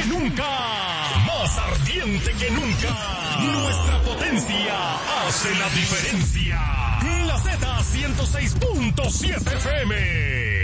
que nunca, más ardiente que nunca. Nuestra potencia hace la diferencia. La Z 106.7 FM.